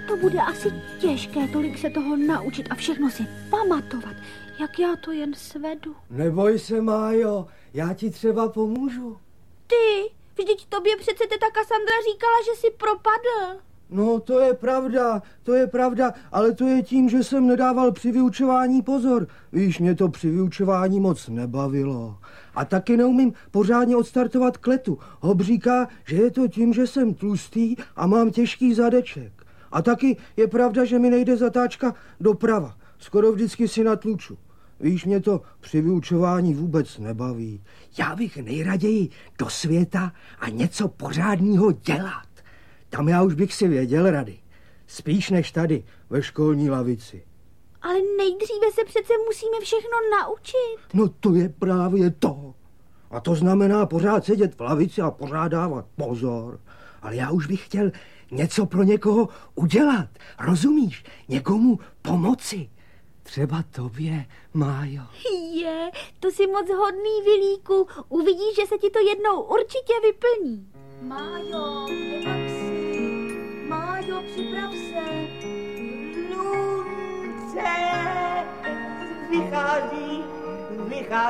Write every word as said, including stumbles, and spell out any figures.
To bude asi těžké tolik se toho naučit a všechno si pamatovat, jak já to jen svedu. Neboj se, Májo, já ti třeba pomůžu. Ty, vždyť tobě přece teta Kassandra říkala, že jsi propadl. No, to je pravda, to je pravda, ale to je tím, že jsem nedával při vyučování pozor. Víš, mě to při vyučování moc nebavilo. A taky neumím pořádně odstartovat kletu. Hob říká, že je to tím, že jsem tlustý a mám těžký zadeček. A taky je pravda, že mi nejde zatáčka doprava. Skoro vždycky si natluču. Víš, mě to při vyučování vůbec nebaví. Já bych nejraději do světa a něco pořádného dělat. Tam já už bych si věděl rady. Spíš než tady, ve školní lavici. Ale nejdříve se přece musíme všechno naučit. No to je právě to. A to znamená pořád sedět v lavici a pořád dávat pozor. Ale já už bych chtěl něco pro někoho udělat. Rozumíš? Někomu pomoci. Třeba tobě, Májo. Je, to jsi moc hodný, Vilíku. Uvidíš, že se ti to jednou určitě vyplní. Májo, Maxi, Májo, připrav se. Slunce vychází, vychází.